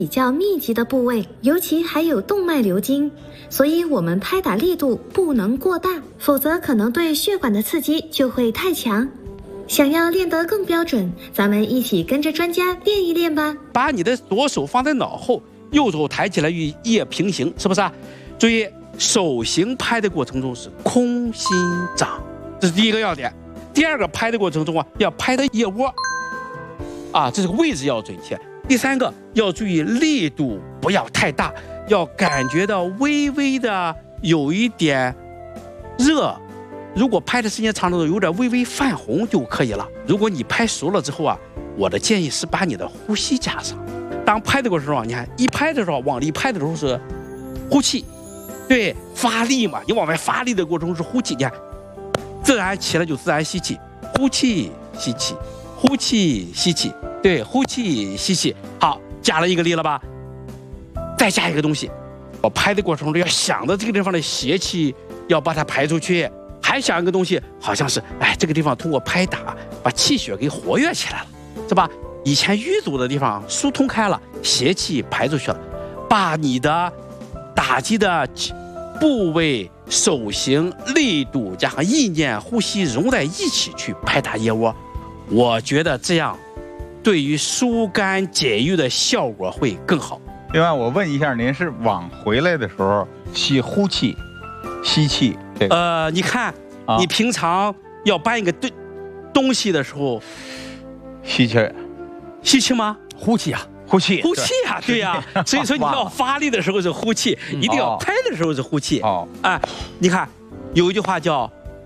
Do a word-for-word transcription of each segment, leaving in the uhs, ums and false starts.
比较密集的部位，尤其还有动脉流经，所以我们拍打力度不能过大，否则可能对血管的刺激就会太强。想要练得更标准，咱们一起跟着专家练一练吧。 把你的左手放在脑后，右手抬起来与腋平行，是不是啊？注意，手型拍的过程中是空心掌，这是第一个要点。第二个拍的过程中啊，要拍到腋窝，啊，这个位置要准确。第三个要注意力度不要太大，要感觉到微微的有一点热。如果拍的时间长了，有点微微泛红就可以了。如果你拍熟了之后啊，我的建议是把你的呼吸加上。当拍的过程中，你看一拍的时候，往里拍的时候是呼气，对，发力嘛，你往外发力的过程中是呼气，你看，自然起来就自然吸气，呼气吸气，呼气吸气，对，呼气吸气。好，加了一个力了吧？再加一个东西，我拍的过程中要想着这个地方的邪气要把它排出去。还想一个东西，好像是哎，这个地方通过拍打把气血给活跃起来了，是吧？以前淤阻的地方疏通开了，邪气排出去了，把你的打击的部位、手型、力度加上意念、呼吸融在一起去拍打腋窝，我觉得这样对于疏肝解郁的效果会更好。 另外，我问一下，您是往回来的时候吸呼气、吸气？这个、 呃，你看。 啊、 你平常要搬一个东东西的时候， 吸气， 吸气吗？ 呼气啊，呼气， 呼气啊，对呀、啊。所以说你要发力的时候是呼气，一定要拍的时候是呼气。 哦， 哎，你看有一句话叫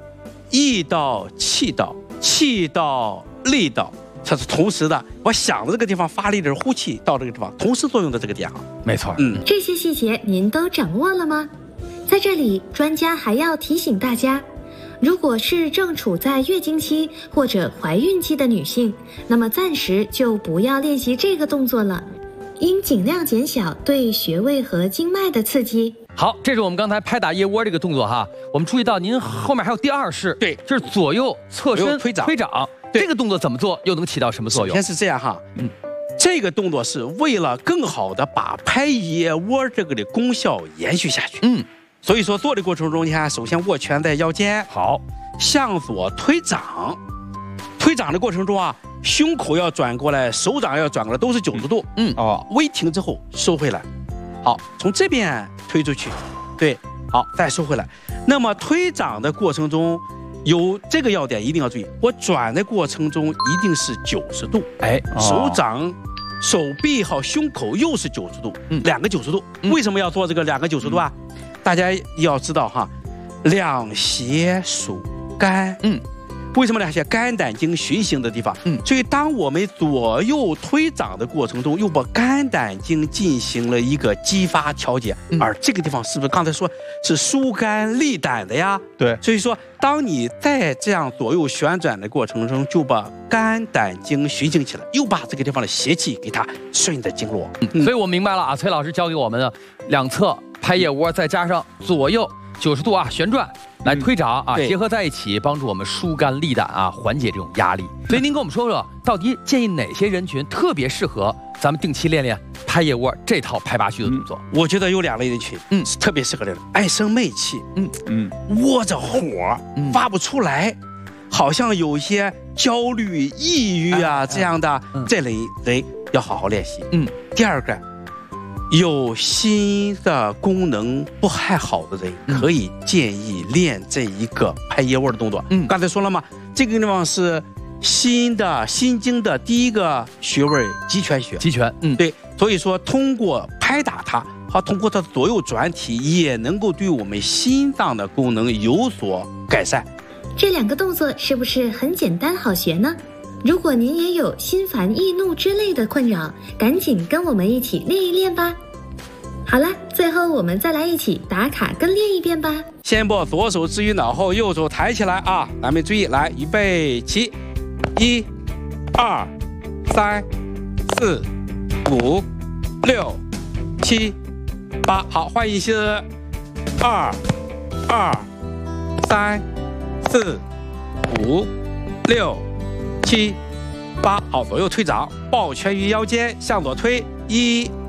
“意到气到，气到力到”，它是同时的。我想着这个地方发力的时候，呼气到这个地方，同时作用的这个点啊。 没错， 嗯， 这些细节您都掌握了吗？在这里，专家还要提醒大家。如果是正处在月经期或者怀孕期的女性，那么暂时就不要练习这个动作了，应尽量减小对穴位和经脉的刺激。 好，这是我们刚才拍打腋窝这个动作哈。我们注意到您后面还有第二式， 对， 就是左右侧身推掌。 推掌，这个动作怎么做，又能起到什么作用？ 首先是这样哈，嗯，这个动作是为了更好的把拍腋窝这个的功效延续下去，嗯。所以说做的过程中，你看，首先握拳在腰间， 好， 向左推掌，推掌的过程中啊，胸口要转过来，手掌要转过来，都是九十度，嗯，哦，微停之后收回来，好，从这边推出去，对，好，再收回来。那么推掌的过程中，有这个要点一定要注意，我转的过程中一定是九十度，哎，手掌。手臂和胸口又是九十度，嗯，两个九十度，为什么要做这个两个九十度啊？嗯、大家要知道哈，两胁属肝，嗯，为什么两胁？肝胆经循行的地方，嗯，所以当我们左右推掌的过程中，又把肝胆经进行了一个激发调节，嗯、而这个地方是不是刚才说是疏肝利胆的呀？ 对， 所以说当你在这样左右旋转的过程中，就把肝胆经循行起来，又把这个地方的邪气给它顺着经络。 嗯、所以我明白了啊，崔老师教给我们的两侧拍腋窝，再加上左右九十度啊旋转来推掌啊，结合在一起，帮助我们疏肝利胆啊，缓解这种压力。所以您跟我们说说，到底建议哪些人群特别适合咱们定期练练拍腋窝这套拍八虚的动作？ 嗯、我觉得有两类人群，嗯，是特别适合的，爱生闷气，嗯嗯，窝着火，嗯、发不出来。好像有些焦虑、抑郁啊、哎、这样的、嗯、这类人要好好练习。嗯，第二个，有心的功能不太好的人，嗯、可以建议练这一个拍腋窝的动作。嗯，刚才说了嘛，这个地方是心的心经的第一个穴位极泉穴。 极泉，嗯， 对，所以说通过拍打它，和通过它的左右转体，也能够对我们心脏的功能有所改善。 这两个动作是不是很简单好学呢？如果您也有心烦易怒之类的困扰，赶紧跟我们一起练一练吧。好了，最后我们再来一起打卡跟练一遍吧。 先把左手置于脑后，右手抬起来啊！咱们注意，来，预备起，一、二、三、四、五、六、七、八，好，换一式，二、二、三。四、五、六、七、八，好，左右推掌，抱拳于腰间，向左推，一。